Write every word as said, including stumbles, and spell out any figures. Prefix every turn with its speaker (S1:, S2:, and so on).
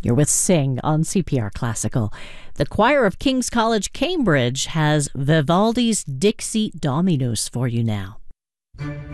S1: You're with Sing on C P R Classical. The choir of King's College, Cambridge has Vivaldi's Dixie Dominus for you now.